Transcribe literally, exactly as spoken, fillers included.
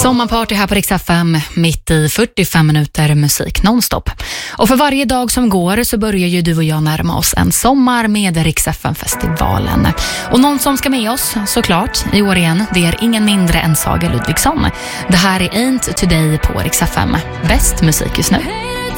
Sommarparty här på Rix F M, mitt i fyrtiofem minuter musik nonstop. Och för varje dag som går så börjar ju du och jag närma oss en sommar med Rix F M-festivalen. Och någon som ska med oss, såklart, i år igen, det är ingen mindre än Saga Ludvigsson. Det här är Ain't Today på Rix F M. Bäst musik just nu.